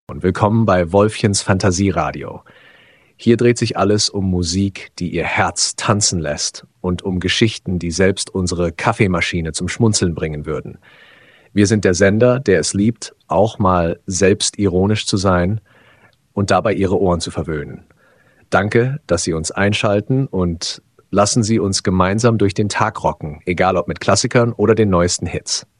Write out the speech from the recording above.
Und willkommen bei Wolfchens Fantasieradio. Hier dreht sich alles um Musik, die ihr Herz tanzen lässt und um Geschichten, die selbst unsere Kaffeemaschine zum Schmunzeln bringen würden. Wir sind der Sender, der es liebt, auch mal selbstironisch zu sein und dabei Ihre Ohren zu verwöhnen. Danke, dass Sie uns einschalten und lassen Sie uns gemeinsam durch den Tag rocken, egal ob mit Klassikern oder den neuesten Hits.